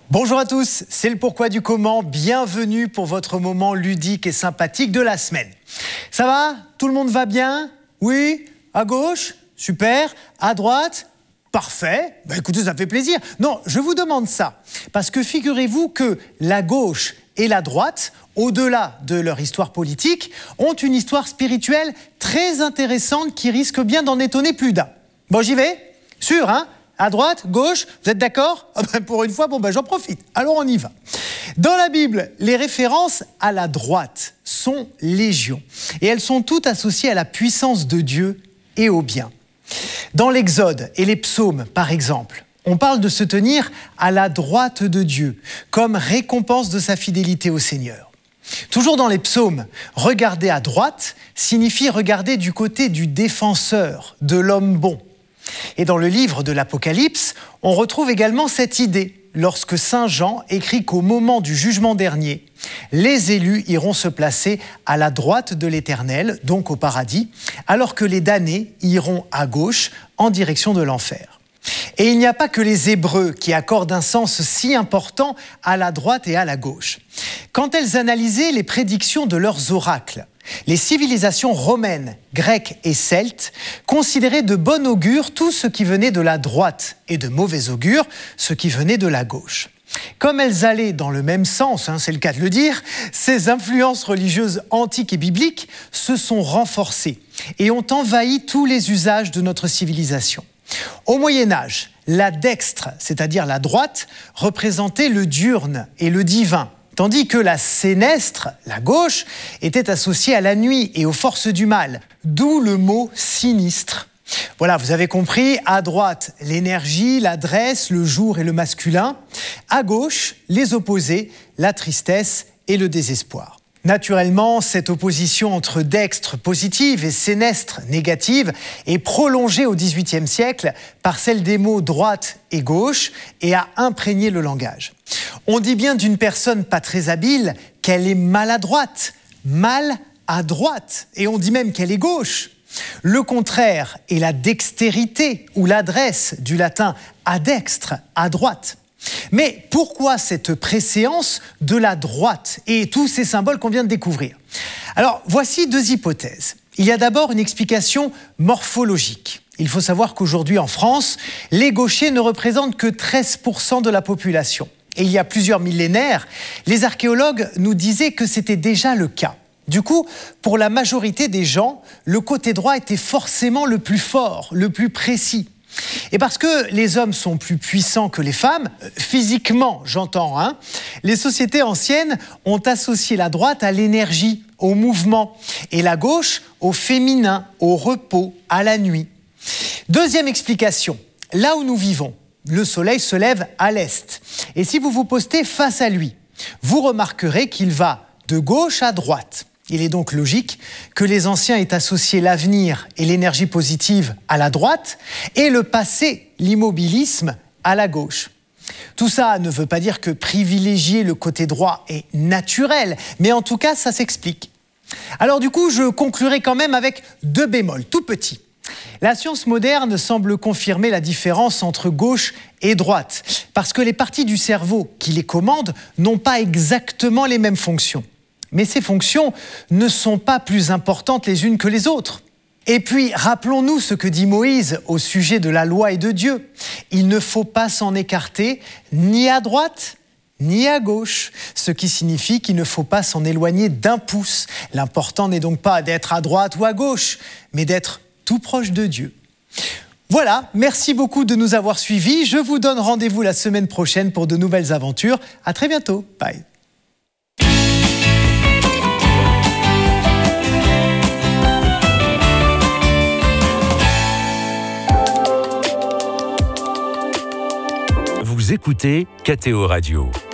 Bonjour à tous, c'est le pourquoi du comment. Bienvenue pour votre moment ludique et sympathique de la semaine. Ça va? Tout le monde va bien? Oui? À gauche? Super. À droite? Parfait. Écoutez, ça fait plaisir. Non, je vous demande ça parce que figurez-vous que la gauche et la droite, au-delà de leur histoire politique, ont une histoire spirituelle très intéressante qui risque bien d'en étonner plus d'un. Bon, j'y vais? Sûr, hein? À droite, gauche, vous êtes d'accord? Pour une fois, j'en profite. Alors on y va. Dans la Bible, les références à la droite sont légion. Et elles sont toutes associées à la puissance de Dieu et au bien. Dans l'Exode et les psaumes, par exemple, on parle de se tenir à la droite de Dieu, comme récompense de sa fidélité au Seigneur. Toujours dans les psaumes, regarder à droite signifie regarder du côté du défenseur, de l'homme bon. Et dans le livre de l'Apocalypse, on retrouve également cette idée lorsque Saint Jean écrit qu'au moment du jugement dernier, les élus iront se placer à la droite de l'Éternel, donc au paradis, alors que les damnés iront à gauche en direction de l'enfer. Et il n'y a pas que les Hébreux qui accordent un sens si important à la droite et à la gauche. Quand elles analysaient les prédictions de leurs oracles, les civilisations romaines, grecques et celtes considéraient de bon augure tout ce qui venait de la droite et de mauvais augure ce qui venait de la gauche. Comme elles allaient dans le même sens, c'est le cas de le dire, ces influences religieuses antiques et bibliques se sont renforcées et ont envahi tous les usages de notre civilisation. Au Moyen-Âge, la dextre, c'est-à-dire la droite, représentait le diurne et le divin, tandis que la sénestre, la gauche, était associée à la nuit et aux forces du mal, d'où le mot sinistre. Voilà, vous avez compris, à droite, l'énergie, l'adresse, le jour et le masculin. À gauche, les opposés, la tristesse et le désespoir. Naturellement, cette opposition entre dextre positive et sénestre négative est prolongée au XVIIIe siècle par celle des mots droite et gauche et a imprégné le langage. On dit bien d'une personne pas très habile qu'elle est maladroite, mal à droite, et on dit même qu'elle est gauche. Le contraire est la dextérité ou l'adresse du latin adextre, à droite. Mais pourquoi cette préséance de la droite et tous ces symboles qu'on vient de découvrir? Alors, voici deux hypothèses. Il y a d'abord une explication morphologique. Il faut savoir qu'aujourd'hui en France, les gauchers ne représentent que 13% de la population. Et il y a plusieurs millénaires, les archéologues nous disaient que c'était déjà le cas. Du coup, pour la majorité des gens, le côté droit était forcément le plus fort, le plus précis. Et parce que les hommes sont plus puissants que les femmes, physiquement j'entends, les sociétés anciennes ont associé la droite à l'énergie, au mouvement, et la gauche au féminin, au repos, à la nuit. Deuxième explication, là où nous vivons, le soleil se lève à l'est. Et si vous vous postez face à lui, vous remarquerez qu'il va de gauche à droite. Il est donc logique que les anciens aient associé l'avenir et l'énergie positive à la droite et le passé, l'immobilisme, à la gauche. Tout ça ne veut pas dire que privilégier le côté droit est naturel, mais en tout cas, ça s'explique. Alors du coup, je conclurai quand même avec deux bémols, tout petits. La science moderne semble confirmer la différence entre gauche et droite, parce que les parties du cerveau qui les commandent n'ont pas exactement les mêmes fonctions. Mais ces fonctions ne sont pas plus importantes les unes que les autres. Et puis, rappelons-nous ce que dit Moïse au sujet de la loi et de Dieu. Il ne faut pas s'en écarter ni à droite, ni à gauche, ce qui signifie qu'il ne faut pas s'en éloigner d'un pouce. L'important n'est donc pas d'être à droite ou à gauche, mais d'être tout proche de Dieu. Voilà, merci beaucoup de nous avoir suivis. Je vous donne rendez-vous la semaine prochaine pour de nouvelles aventures. À très bientôt. Bye. Vous écoutez KTO Radio.